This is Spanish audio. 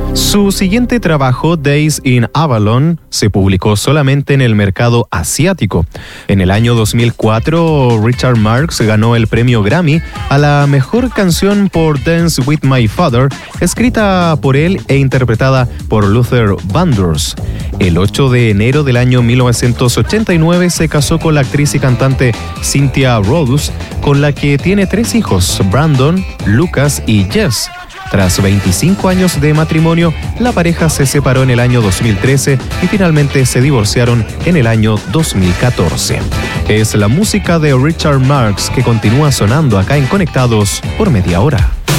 Su siguiente trabajo, Days in Avalon, se publicó solamente en el mercado asiático. En el año 2004, Richard Marx ganó el premio Grammy a la mejor canción por Dance with My Father, escrita por él e interpretada por Luther Vandross. El 8 de enero del año 1989 se casó con la actriz y cantante Cynthia Rhodes, con la que tiene 3 hijos, Brandon, Lucas y Jess. Tras 25 años de matrimonio, la pareja se separó en el año 2013 y finalmente se divorciaron en el año 2014. Es la música de Richard Marx que continúa sonando acá en Conectados por media hora.